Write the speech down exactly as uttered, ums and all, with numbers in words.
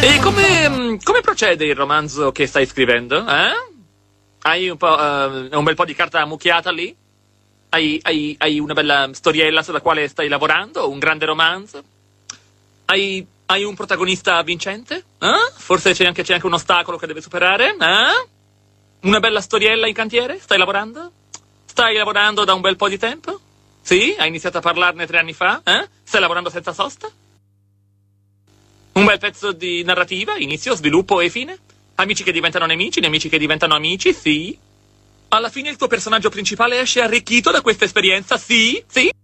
E come, come procede il romanzo che stai scrivendo? Eh? Hai un, po', uh, un bel po' di carta ammucchiata lì? Hai, hai, hai una bella storiella sulla quale stai lavorando? Un grande romanzo? Hai, hai un protagonista vincente? Eh? Forse c'è anche, c'è anche un ostacolo che deve superare? Eh? Una bella storiella in cantiere? Stai lavorando? Stai lavorando da un bel po' di tempo? Sì? Hai iniziato a parlarne tre anni fa? Eh? Stai lavorando senza sosta? Un bel pezzo di narrativa, inizio, sviluppo e fine? Amici che diventano nemici, nemici che diventano amici, sì? Alla fine il tuo personaggio principale esce arricchito da questa esperienza, sì? Sì?